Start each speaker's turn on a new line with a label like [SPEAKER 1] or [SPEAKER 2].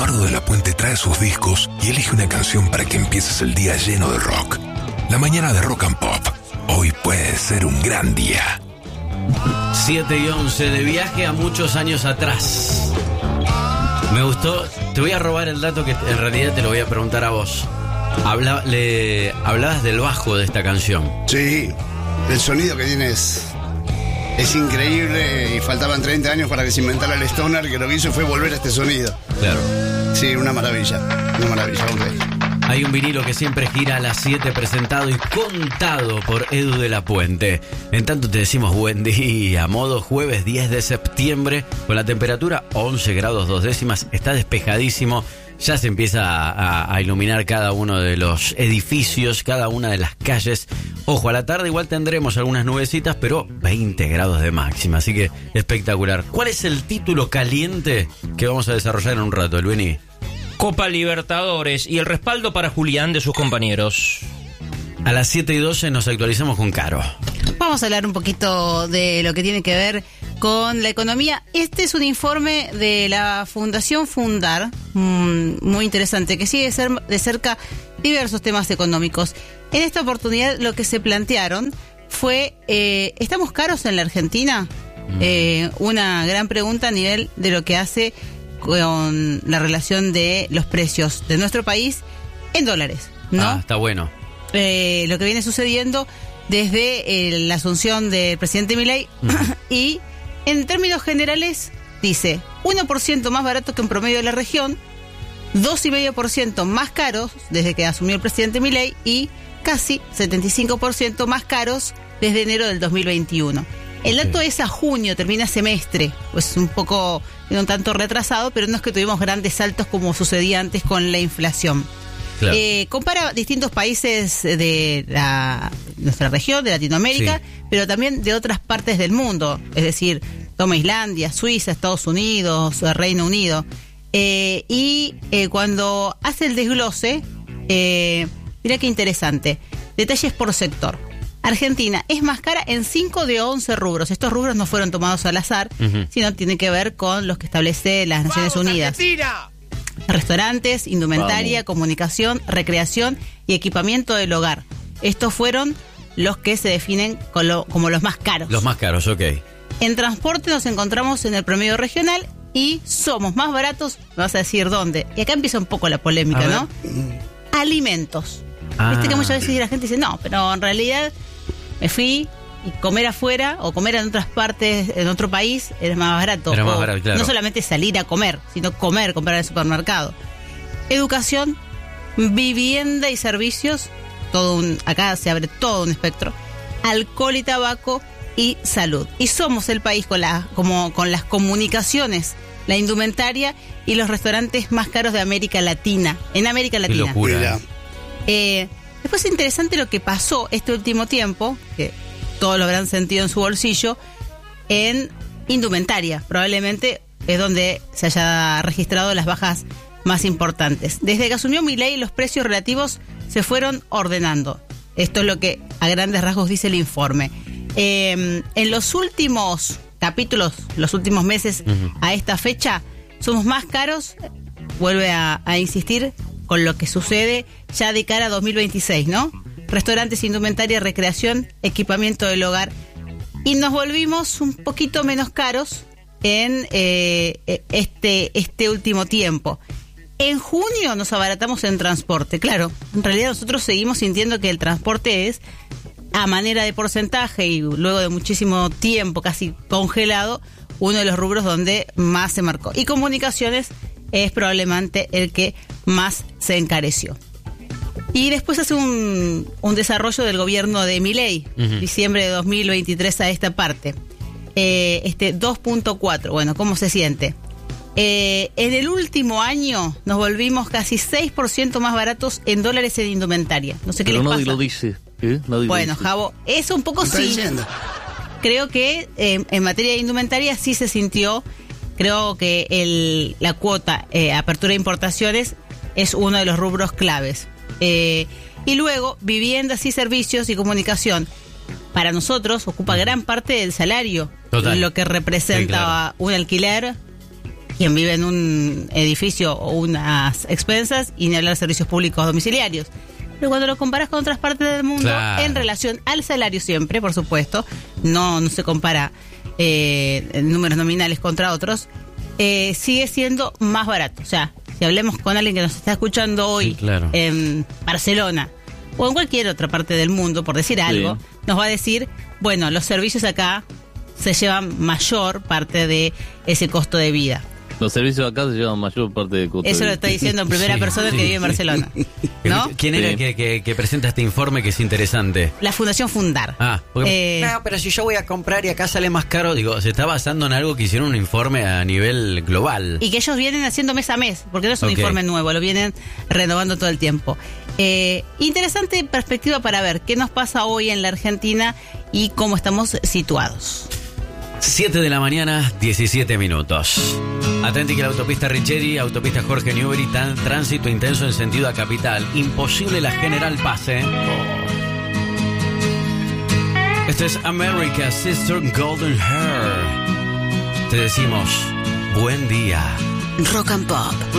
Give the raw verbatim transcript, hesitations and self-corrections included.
[SPEAKER 1] Eduardo de la Puente trae sus discos y elige una canción para que empieces el día lleno de rock. La mañana de Rock and Pop. Hoy puede ser un gran día.
[SPEAKER 2] siete y once, de viaje a muchos años atrás. Me gustó. Te voy a robar el dato que en realidad te lo voy a preguntar a vos. Habla, le, hablabas del bajo de esta canción.
[SPEAKER 3] Sí, el sonido que tiene es, es increíble y faltaban treinta años para que se inventara el Stoner, que lo que hizo fue volver a este sonido.
[SPEAKER 2] Claro.
[SPEAKER 3] Sí, una maravilla, una maravilla, hombre.
[SPEAKER 2] Hay un vinilo que siempre gira a las siete, presentado y contado por Edu de la Puente. En tanto te decimos buen día, modo jueves diez de septiembre, con la temperatura once grados dos décimas, está despejadísimo. Ya se empieza a, a iluminar cada uno de los edificios, cada una de las calles. Ojo, a la tarde igual tendremos algunas nubecitas, pero veinte grados de máxima, así que espectacular. ¿Cuál es el título caliente que vamos a desarrollar en un rato, Luini?
[SPEAKER 4] Copa Libertadores y el respaldo para Julián de sus compañeros.
[SPEAKER 2] A las siete y doce nos actualizamos con Caro.
[SPEAKER 5] Vamos a hablar un poquito de lo que tiene que ver con la economía. Este es un informe de la Fundación Fundar, mmm, muy interesante, que sigue de, ser, de cerca diversos temas económicos. En esta oportunidad lo que se plantearon fue, eh, ¿estamos caros en la Argentina? Mm. Eh, una gran pregunta a nivel de lo que hace con la relación de los precios de nuestro país en dólares, ¿no?
[SPEAKER 2] Ah, está bueno.
[SPEAKER 5] Eh, lo que viene sucediendo desde eh, la asunción del presidente Milei uh-huh. y en términos generales dice uno por ciento más barato que en promedio de la región, dos coma cinco por ciento más caros desde que asumió el presidente Milei y casi setenta y cinco por ciento más caros desde enero del dos mil veintiuno. El dato okay. es a junio, termina semestre, pues un poco, un tanto retrasado, pero no es que tuvimos grandes saltos como sucedía antes con la inflación. Claro. Eh, compara distintos países de la, nuestra región, de Latinoamérica, sí. pero también de otras partes del mundo, es decir, toma Islandia, Suiza, Estados Unidos, Reino Unido. Eh, y eh, cuando hace el desglose, eh, mira qué interesante, detalles por sector. Argentina es más cara en cinco de once rubros. Estos rubros no fueron tomados al azar, uh-huh. sino tienen que ver con los que establece las Naciones
[SPEAKER 4] ¡Vamos,
[SPEAKER 5] Unidas.
[SPEAKER 4] Argentina!
[SPEAKER 5] Restaurantes, indumentaria,
[SPEAKER 2] Vamos.
[SPEAKER 5] comunicación, recreación y equipamiento del hogar. Estos fueron los que se definen con lo, como los más caros.
[SPEAKER 2] Los más caros, ok.
[SPEAKER 5] En transporte nos encontramos en el promedio regional y somos más baratos, me vas a decir dónde. Y acá empieza un poco la polémica, ¿no? Alimentos.
[SPEAKER 2] Ah.
[SPEAKER 5] Viste que muchas veces la gente dice, no, pero en realidad me fui y comer afuera o comer en otras partes, en otro país, era más barato.
[SPEAKER 2] Era más
[SPEAKER 5] o
[SPEAKER 2] barato, claro.
[SPEAKER 5] No solamente salir a comer, sino comer, comprar en el supermercado. Educación, vivienda y servicios, todo un, acá se abre todo un espectro. Alcohol y tabaco y salud. Y somos el país con, la, como, con las comunicaciones, la indumentaria y los restaurantes más caros de América Latina. En América Latina.
[SPEAKER 2] Qué locura.
[SPEAKER 5] Eh, después es interesante lo que pasó este último tiempo, que todos lo habrán sentido en su bolsillo, en indumentaria. Probablemente es donde se haya registrado las bajas más importantes. Desde que asumió Milei, los precios relativos se fueron ordenando. Esto es lo que a grandes rasgos dice el informe. Eh, en los últimos capítulos, los últimos meses uh-huh. a esta fecha, somos más caros, vuelve a, a insistir, con lo que sucede ya de cara a dos mil veintiséis, ¿no? Restaurantes, indumentaria, recreación, equipamiento del hogar. Y nos volvimos un poquito menos caros en eh, este, este último tiempo. En junio nos abaratamos en transporte. Claro, en realidad nosotros seguimos sintiendo que el transporte es, a manera de porcentaje y luego de muchísimo tiempo casi congelado, uno de los rubros donde más se marcó. Y comunicaciones es probablemente el que más se encareció. Y después hace un, un desarrollo del gobierno de Milei, uh-huh. diciembre de dos mil veintitrés a esta parte. Eh, este dos punto cuatro, bueno, ¿cómo se siente? Eh, en el último año nos volvimos casi seis por ciento más baratos en dólares en indumentaria. No sé qué
[SPEAKER 6] Pero
[SPEAKER 5] les
[SPEAKER 6] nadie
[SPEAKER 5] pasa.
[SPEAKER 6] lo dice. ¿eh? Nadie
[SPEAKER 5] Bueno,
[SPEAKER 6] lo dice.
[SPEAKER 5] Javo, eso un poco sí.
[SPEAKER 3] Diciendo.
[SPEAKER 5] Creo que eh, en materia de indumentaria sí se sintió. Creo que el, la cuota eh, apertura de importaciones es uno de los rubros claves. Eh, y luego, viviendas y servicios y comunicación. Para nosotros ocupa gran parte del salario.
[SPEAKER 2] Total.
[SPEAKER 5] Lo que representa sí, claro. un alquiler, quien vive en un edificio o unas expensas, y ni hablar de servicios públicos domiciliarios. Pero cuando lo comparas con otras partes del mundo,
[SPEAKER 2] claro,
[SPEAKER 5] en relación al salario siempre, por supuesto, no, no se compara eh, en números nominales contra otros, eh, sigue siendo más barato. O sea, si hablemos con alguien que nos está escuchando hoy,
[SPEAKER 2] sí, claro,
[SPEAKER 5] en Barcelona o en cualquier otra parte del mundo, por decir algo, sí, nos va a decir, bueno, los servicios acá se llevan mayor parte de ese costo de vida.
[SPEAKER 6] Los servicios acá se llevan mayor parte de costo.
[SPEAKER 5] Eso lo está diciendo en primera
[SPEAKER 2] sí,
[SPEAKER 5] persona
[SPEAKER 2] sí,
[SPEAKER 5] el que vive en Barcelona, ¿no?
[SPEAKER 2] ¿Quién era
[SPEAKER 6] Sí.
[SPEAKER 2] que, que, que presenta este informe que es interesante?
[SPEAKER 5] La Fundación Fundar.
[SPEAKER 2] Ah, porque,
[SPEAKER 5] Eh,
[SPEAKER 2] no, pero si yo voy a comprar y acá sale más caro, digo, se está basando en algo que hicieron un informe a nivel global.
[SPEAKER 5] Y que ellos vienen haciendo mes a mes, porque no es un
[SPEAKER 2] Ok.
[SPEAKER 5] informe nuevo, lo vienen renovando todo el tiempo. Eh, interesante perspectiva para ver qué nos pasa hoy en la Argentina y cómo estamos situados.
[SPEAKER 2] siete de la mañana, diecisiete minutos. Atenti que la autopista Richeri, autopista Jorge Newbery, tan, tránsito intenso en sentido a capital. Imposible la General Pase. Este es America's Sister Golden Hair. Te decimos, buen día.
[SPEAKER 5] Rock and Pop.